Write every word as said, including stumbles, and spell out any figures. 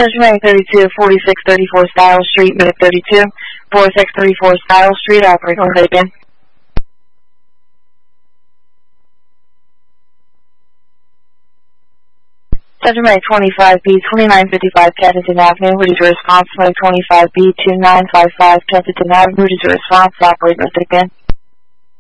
Cincinnati thirty-two, forty-six thirty-four Stiles Street, Minute thirty-two, forty-six thirty-four Stiles Street, operate on again. Cincinnati twenty-five B, twenty-nine fifty-five Kensington Avenue, what is your response? twenty-five B, twenty-nine fifty-five Kensington Avenue, what is your response? Operate on again.